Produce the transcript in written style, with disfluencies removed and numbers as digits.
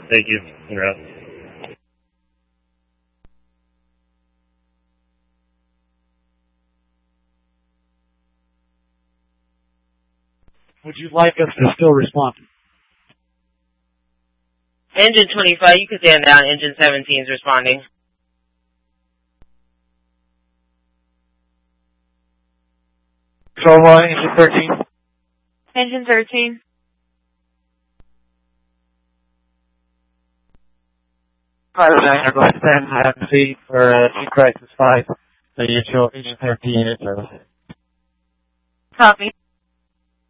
Thank you. You're out. Would you like us to still respond? Engine 25, you can stand down. Engine 17 is responding. Control 1, Engine 13. Engine 13. Pilot 9, are going to stand at the seat for Team Crisis 5. So you show Engine 13 in service. Copy.